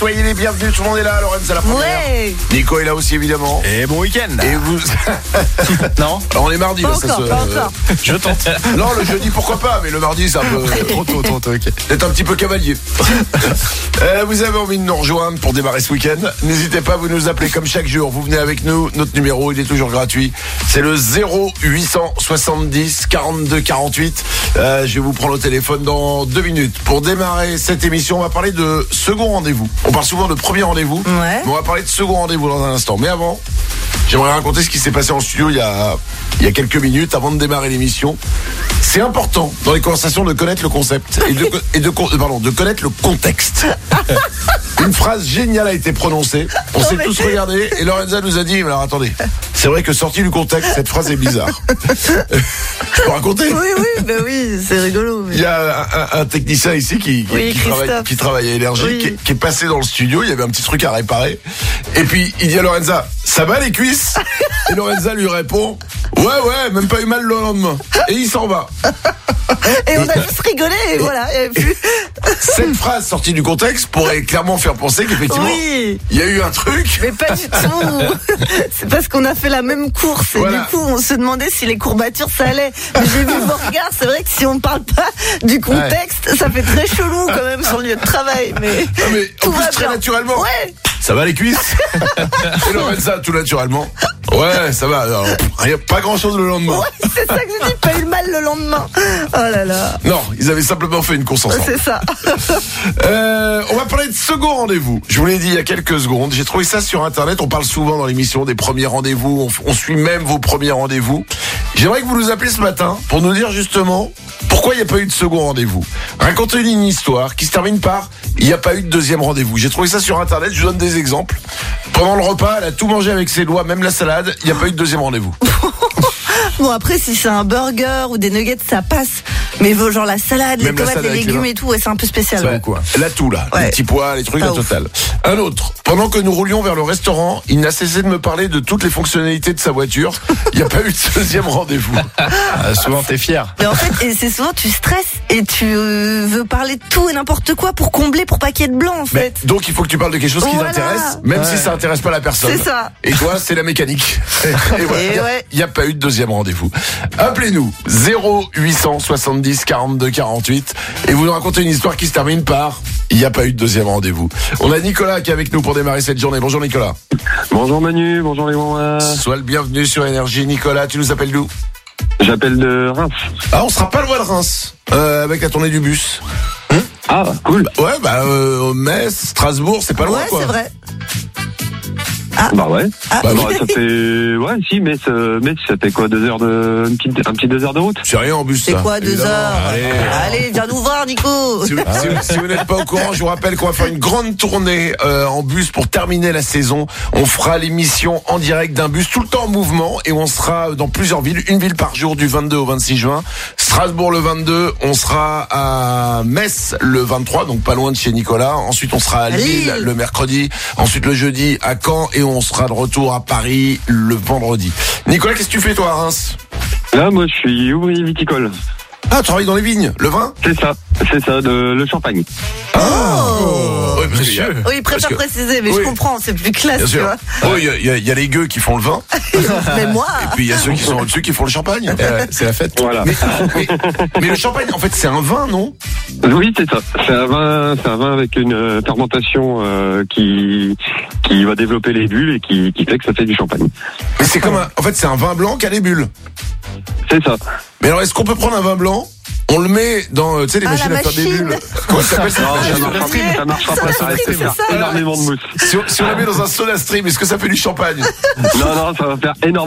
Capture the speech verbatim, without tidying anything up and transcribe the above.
soyez les bienvenus, tout le monde est là, Lorenz à la première. Ouais. Nico est là aussi évidemment. Et bon week-end. Et vous... Non. Alors, on est mardi Pas là, encore, ça se... pas encore. Je tente. Non, le jeudi pourquoi pas, mais le mardi c'est un peu... Trop tôt, trop tôt, ok. D'être un petit peu cavalier. euh, vous avez envie de nous rejoindre pour démarrer ce week-end? N'hésitez pas, vous nous appelez comme chaque jour. Vous venez avec nous, notre numéro il est toujours gratuit. C'est le zéro huit cent soixante-dix quarante-deux quarante-huit. Euh, je vais vous prendre au téléphone dans deux minutes. Pour démarrer cette émission, on va parler de second rendez-vous. On parle souvent de premier rendez-vous, Ouais. mais on va parler de second rendez-vous dans un instant. Mais avant, j'aimerais raconter ce qui s'est passé en studio il y a, il y a quelques minutes avant de démarrer l'émission. C'est important dans les conversations de connaître le concept et de, et de, pardon, de connaître le contexte. Une phrase géniale a été prononcée. On Non, s'est mais tous c'est- regardés et Lorenza nous a dit, mais alors attendez, c'est vrai que sorti du contexte, cette phrase est bizarre. Je peux raconter? Oui, oui, bah oui, c'est rigolo. mais- Il y a un, un- un technicien ici qui, qui, Oui, qui travaille, Christophe. qui travaille à Énergie, Oui. qui, est- qui est passé dans le studio. Il y avait un petit truc à réparer. Et puis, il dit à Lorenza, ça va les cuisses? Et Lorenza lui répond, ouais, ouais, même pas eu mal le lendemain. Et il s'en va. Et on a juste rigolé et voilà. il y avait plus- Cette phrase sortie du contexte pourrait clairement faire penser qu'effectivement, Oui. il y a eu un truc. Mais pas du tout. C'est parce qu'on a fait la même course et Voilà. du coup on se demandait si les courbatures ça allait. Mais j'ai vu vos regards, c'est vrai que si on parle pas du contexte, ça fait très chelou quand même sur le lieu de travail. Mais, Non, mais en tout plus, va très bien. naturellement. Ouais. Ça va les cuisses? Et Lorenza, tout naturellement. Ouais, ça va. Alors, rien, pas grand chose le lendemain. Ouais, c'est ça que je dis, pas eu le mal le lendemain. Oh là là. Non, ils avaient simplement fait une course ensemble. C'est ça. Euh, on va parler de second rendez-vous. Je vous l'ai dit il y a quelques secondes. J'ai trouvé ça sur Internet. On parle souvent dans l'émission des premiers rendez-vous. On, on suit même vos premiers rendez-vous. J'aimerais que vous nous appeliez ce matin pour nous dire justement pourquoi il n'y a pas eu de second rendez-vous. Racontez une histoire qui se termine par il n'y a pas eu de deuxième rendez-vous. J'ai trouvé ça sur Internet. Je vous donne des exemples. Pendant le repas, elle a tout mangé avec ses doigts, même la salade. Il n'y a pas eu de deuxième rendez-vous. Bon après si c'est un burger ou des nuggets ça passe. Mais genre la salade, les Même la tomates, salade les avec les légumes mains. et tout, ouais, c'est un peu spécial. Ouais. Ouais. quoi. Là tout là, Ouais. les petits pois, les trucs, Pas la ouf. totale. Un autre, pendant que nous roulions vers le restaurant, il n'a cessé de me parler de toutes les fonctionnalités de sa voiture. Il n'y a pas eu de deuxième rendez-vous. Ah, souvent t'es fier. Mais en fait, et c'est souvent tu stresses et tu euh, veux parler de tout et n'importe quoi pour combler, pour pas qu'il y ait de blanc en Mais, fait. donc il faut que tu parles de quelque chose qui Voilà. t'intéresse, même Ouais. si ça intéresse pas la personne. C'est ça. Et toi, c'est la mécanique. Et voilà, Et il y a- ouais. il n'y a, pas eu de deuxième rendez-vous. Appelez-nous zéro huit cent soixante-dix quarante-deux quarante-huit et vous nous racontez une histoire qui se termine par il n'y a pas eu de deuxième rendez-vous. On a Nicolas qui est avec nous pour démarrer cette journée. Bonjour Nicolas. Bonjour Manu, bonjour les mamans. Sois le bienvenu sur Énergie. Nicolas, tu nous appelles d'où? J'appelle de Reims. Ah, on sera pas loin de Reims, euh, avec la tournée du bus. Ah, cool. Ouais, bah, euh, Metz, Strasbourg, c'est pas loin, Ouais, quoi. c'est vrai. Bah ouais. Ah, Bah, Bah, ça fait, ouais, si, mais ça, mais ça fait quoi, deux heures de, un petit, un petit deux heures de route? C'est rien en bus, c'est ça. quoi, deux évidemment. heures Allez. Allez, viens nous voir, Nico. Si vous, si vous- si vous n'êtes pas au courant, je vous rappelle qu'on va faire une grande tournée euh, en bus pour terminer la saison. On fera l'émission en direct d'un bus tout le temps en mouvement et on sera dans plusieurs villes, une ville par jour du vingt-deux au vingt-six juin. Strasbourg le vingt-deux, on sera à Metz le vingt-trois, donc pas loin de chez Nicolas. Ensuite, on sera à Lille, Lille. le mercredi. Ensuite, le jeudi à Caen et on sera de retour à Paris le vendredi. Nicolas, qu'est-ce que tu fais toi à Reims? Là, moi, je suis ouvrier viticole. Ah, tu travailles dans les vignes, le vin? C'est ça, c'est ça, de, le champagne. Oh. Ouais, parce qu'il y a- Oui, il préfère parce que- préciser, mais Oui. je comprends, c'est plus classe, Bien tu sûr. vois. Oh, il y a, il y a- il y a les gueux qui font le vin, Mais moi, et puis il y a ceux qui sont au-dessus qui font le champagne. Euh, c'est la fête. Voilà. Mais, mais, mais le champagne, en fait, c'est un vin, non? Oui, c'est ça. C'est un vin, c'est un vin avec une euh, fermentation euh, qui, qui va développer les bulles et qui, qui fait que ça fait du champagne. Mais c'est comme un, en fait, c'est un vin blanc qui a des bulles. C'est ça. Mais alors, est-ce qu'on peut prendre un vin blanc? On le met dans, euh, tu sais, les Ah, machines la à faire des machine. bulles. Comment ça s'appelle ça? Non, ça je marchera sais. pas, ça marchera pas, ça risque de C'est faire ça. énormément de mousse. Si on, si on la met dans un soda stream, est-ce que ça fait du champagne? Non, non, ça va faire énormément